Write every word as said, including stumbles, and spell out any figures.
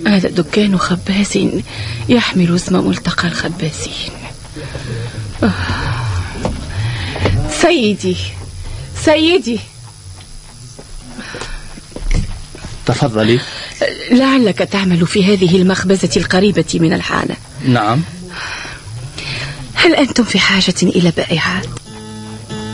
هذا دكان خباز يحمل اسم ملتقى الخبازين. آه. سيدي سيدي تفضلي. لعلك تعمل في هذه المخبزة القريبة من الحانة. نعم. هل أنتم في حاجة إلى بائعات؟